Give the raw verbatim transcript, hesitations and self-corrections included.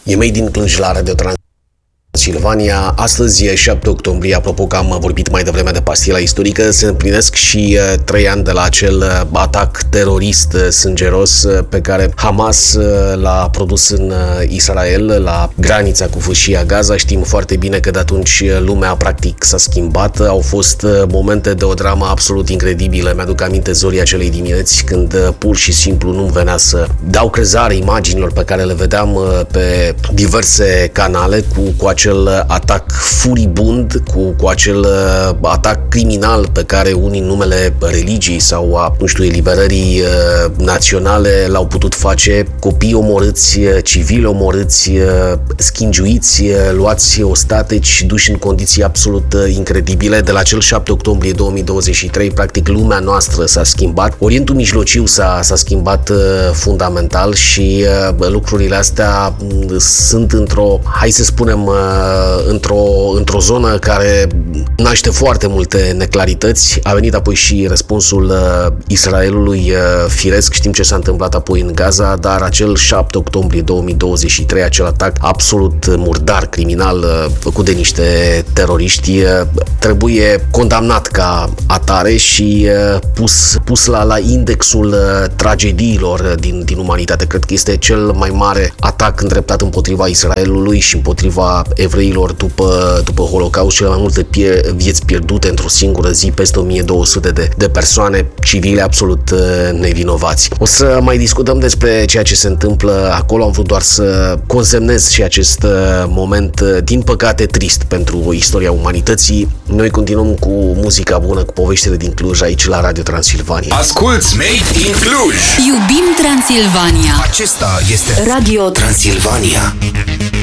E mei din Cluj la Radio Transilvania. Astăzi, șapte octombrie, apropo că am vorbit mai devreme de pastila istorică, se împlinesc și trei ani de la acel atac terorist sângeros pe care Hamas l-a produs în Israel, la granița cu Fâșia Gaza. Știm foarte bine că de atunci lumea practic s-a schimbat. Au fost momente de o dramă absolut incredibilă. Mi-aduc aminte zorii acelei dimineți când pur și simplu nu-mi venea să dau crezare imaginilor pe care le vedeam pe diverse canale cu, cu acel atac furibund, cu, cu acel atac criminal pe care unii în numele religiei sau a, nu știu, eliberării uh, naționale l-au putut face. Copii omorâți, civili omorâți, uh, schingiuiți, uh, luați ostateci, duși în condiții absolut uh, incredibile. De la acel șapte octombrie două mii douăzeci și trei, practic lumea noastră s-a schimbat. Orientul Mijlociu s-a, s-a schimbat uh, fundamental și uh, lucrurile astea uh, sunt într-o, hai să spunem, uh, într-o, într-o zonă care naște foarte multe neclarități. A venit apoi și răspunsul uh, Israelului uh, firesc. Știm ce s-a întâmplat apoi în Gaza, dar acel șapte octombrie două mii douăzeci și trei, acel atac absolut murdar, criminal, uh, făcut de niște teroriști, uh, trebuie condamnat ca atare și uh, pus, pus la, la indexul uh, tragediilor din, din umanitate. Cred că este cel mai mare atac îndreptat împotriva Israelului și împotriva evreilor după, după Holocaust. Cele mai multe pie, vieți pierdute într-o singură zi, peste o mie două sute de, de persoane civile absolut uh, nevinovați. O să mai discutăm despre ceea ce se întâmplă acolo. Am vrut doar să consemnez și acest uh, moment, uh, din păcate trist pentru istoria umanității. Noi continuăm cu muzica bună, cu poveștile din Cluj, aici la Radio Transilvania. Asculți Made in Cluj! Iubim Transilvania! Acesta este Radio Transilvania.